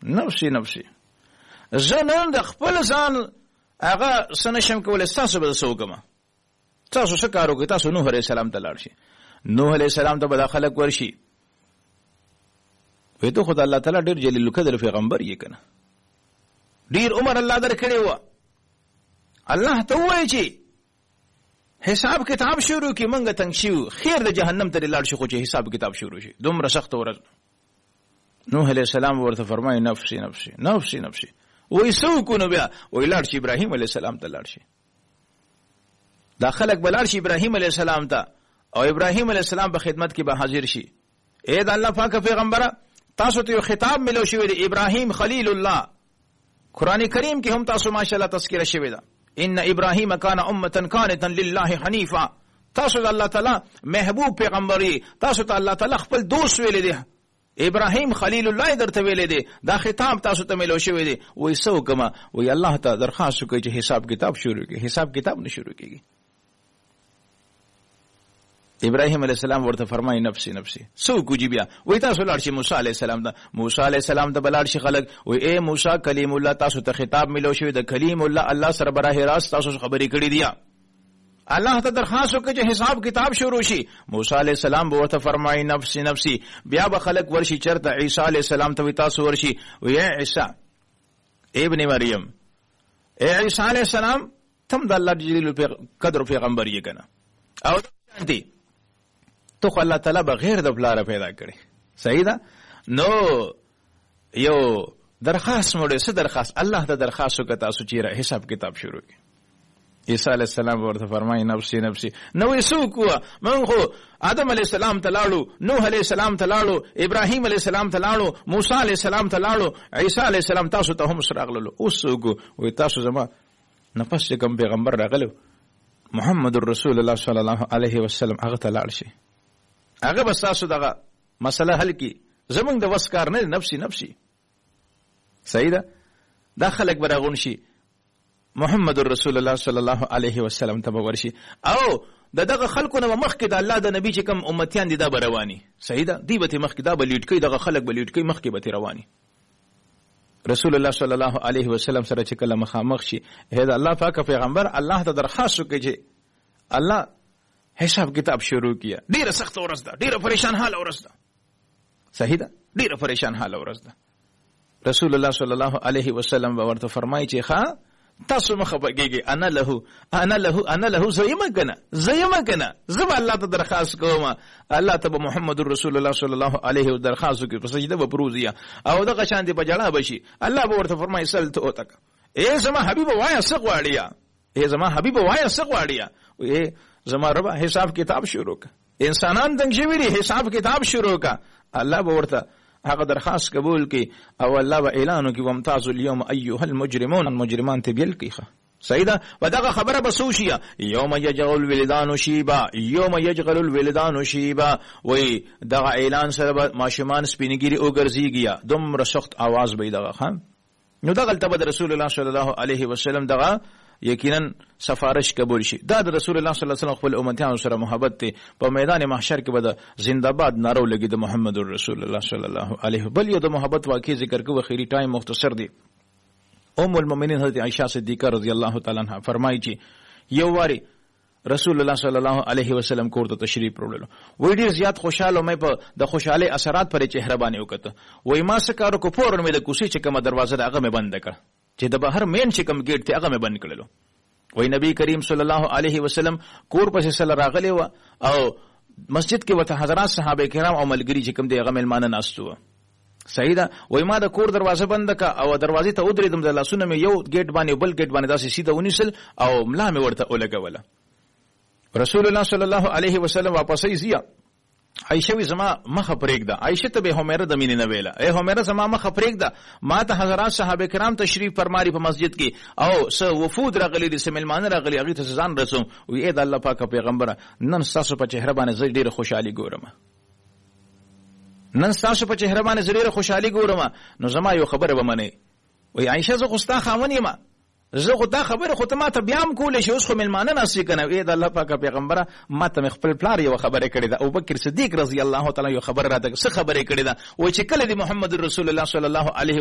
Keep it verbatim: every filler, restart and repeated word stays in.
نفسي نفسي زه نن د خپل ځان هغه څه نشم کولی ستاسو به څه وکړم تاسو څه کار وکړئ تاسو نوح علیه السلام ته لاړ شئ نوح علیه السلام ته به دا خلک ورشي وایي ته خو د الله تعالی ډېر جلیل القدر پیغمبر یې که نه ډېر عمر الله در کړی وه الله ته ووایي چې حساب کتاب شروع کړي موږ تنګ شوي خیر د جهنم ته دې لاړ شي خو چې حساب کتاب شروع شي دومره سخته ورځ نوح علیه السلام ورته فرمایي نفسي نفسي نفسي نفسي وایي څه وکړو نو بیا وایي لاړ شي ابراهیم علیه السلام ته لاړ شي دا خلک به لاړ شي ابراهیم علیه السلام ته او ابراهیم علیه السلام په خدمت کې به حاضر شي اے د الله پاک پیغمبره تاسو ته یو خطاب ملو شوی دی ابراهیم خلیل الله قرآن کریم کې هم تاسو ماشاءالله تذکره شوی ده ان ابراهیم کان امه قانتا لله حنیفا تاسو د الله تعالی محبوب پیغمبري تاسو ته الله تعالی خپل دوست ویل دی ابراهیم خلیل الله درته ویل دی دا خطاب تاسو ته ملو شوی دی وای سو کما وای الله ته درخواست کوي چې حساب کتاب شروع کړي حساب کتاب نه شروع کیږي ابراهیم علیه السلام ورته فرمایي نفسي نفسي سو کوجی بیا وای تاسو لاړ شي موسی علیه السلام ته موسی علیه السلام ته بلاړ شي خلک وای اے موسی کلیم الله تاسو ته خطاب ملو شوی د کلیم الله الله سره براه راست تاسو خبرې کړې دي الله ته درخواست وکړي چې حساب کتاب شروع شي موسی علیه السلام به ورته فرمایي نفسي نفسي بیا به خلک ورشي چرته عیسی علیه السلام ته تاسو ورشي وای عیسی ابن مریم اے عیسی علیه السلام تم د الله جلیل قدر پیغمبر یې کنه او شانتي تو خو الله تعالی بغیر د پلار پیدا کړي صحیح ده نو یو درخواست موږ څه درخواست الله ته درخواست وکړه تاسو چې حساب کتاب شروع کړئ عیسی علیه السلام ورته فرمایي نفسي نفسي نو یې څوک وه موږ خو آدم علیه السلام ته لاړو نوح علیه السلام ته لاړو ابراهیم علیه السلام ته لاړو موسی علیه السلام ته لاړو عیسی علیه السلام تاسو ته هم سره راغللو اوس څوک وایي تاسو زما نفس چې کوم پیغمبر راغلی محمد رسول الله صلی الله علیه وسلم هغه ته لاړ شي هغه بس تاسو دغه مسله حل کی زمونږ د وس کار نه نفسي نفسي صحیح ده دا خلک به راغون شي محمد رسول الله صلی الله علیه وسلم ته به ورشي او د دغه خلکو نه مخکې د الله د نبی چې کوم امتیان دي دا به رواني صحیح ده دی به ترې مخکې دا به لیډ کوي دغه خلک به لیډ کوي مخکې به ترې رواني رسول الله صلی الله علیه وسلم سره چې کله مخامخ شي هې د الله پاک پیغمبر الله ته درخواست وکړي چې الله حساب کتاب شروع کیا ډیره سخت ورځ ده ډیره پریشان حال ورځ ده صحیح ده ډیره پریشان حال ورځ ده رسول الله صلی الله علیه وسلم ورته فرمایي چې ښا تاسو مخه بګیږي انا له انا له انا له زیمه کنه زیمه کنه زب الله ته درخواست کوم الله ته محمد رسول الله صلی الله علیه و درخواست کوي په سجده به پروزیا او دغه شان دی په جړه بشي الله به ورته فرمایي سل ته اوتک اے زما حبیب وای سغواړیا اے زما حبیب وای سغواړیا اے زما رب حساب کتاب شروع کا انسانان دنګ شوی دي حساب کتاب شروع کا الله به ورته هغه درخواست قبول کی او الله به اعلان وکي ومتاز اليوم ايها المجرمون المجرمان تبيل کیخه سیدا ودغه خبره بسوشیا یوم یجغل الولدان شیبا یوم یجغل الولدان شیبا وای دغه اعلان سره ماشومان سپینګری او ګرځيږي دومره سخت आवाज به دغه خان نو دغه تبد رسول الله صلی الله علیه وسلم دغه یقینا سفارش قبول شي دا د رسول الله صلی الله علیه وسلم خپل امتیانو سره محبت ته په میدان محشر کې به د زنده‌باد نارو لګي د محمد رسول الله صلی الله علیه بل یو د محبت واقع ذکر کوو خیری ټایم مختصر دی ام المؤمنین حضرت عائشہ صدیقہ رضی الله تعالی عنها فرمایي چې یو واری رسول الله صلی الله علیه وسلم کور ته تشریف وروړل وای ډیر زیات خوشاله مې په د خوشاله اثرات پر چهره باندې وکړه وای ما څه کارو کو فورن مې د کوشي چې کومه دروازه هغه مې بند کړ چې د بهر مین چې کوم گیټ ته هغه مې بند کړلو وای نبی کریم صلی الله علیه وسلم کور پسې سره راغلی و او مسجد کې وته حضرات صحابه کرام او ملګری چې کوم دی هغه ملمانه ناستو صحیح ده وای ما د کور دروازه بند کا او دروازې ته ودرېدم د لاسونه مې یو گیټ باندې بل گیټ باندې داسې سیده ونیسل او ملا مې ورته ولګوله رسول الله صلی الله علیه وسلم واپس یې عائشہ وی زما مخه پرېږده عائشہ ته به همیره د مینې نه ویله اے همیره زما مخه پرېږده ما ته حضرات صحابه کرام تشریف فرماري په مسجد کې او س وفود راغلي دي سملمان راغلي هغه ته ځان رسوم وی اے د الله پاک پیغمبر نن تاسو په چهره باندې زړه ډیره خوشحالي ګورم نن تاسو په چهره باندې زړه ډیره خوشحالي ګورم نو زما یو خبره ومني وی عائشہ زه خو ستا خاوند یم زه خو دا خبره خو ته ما ته بیا هم کولی شي اوس خو مېلمانه ناستې که نه ای د الله پاکه پیغمبره ما ته مې خپل پلار یوه خبره کړې ده ابوبکر صدیق رضی الله تعالی یو خبره راته څه خبرې کړې ده وایي چې کله د محمد رسول الله صلی الله علیه